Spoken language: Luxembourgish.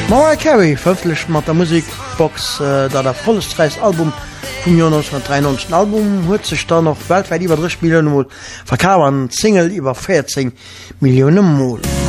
Mariah Carey veröffentlicht mat der Musikbox da der volles Album vum Jo 1993 Album huet sech da noch weltweit iwwer 3 Millionen Mol verkauft, Single iwwer 14 Millionen Mol.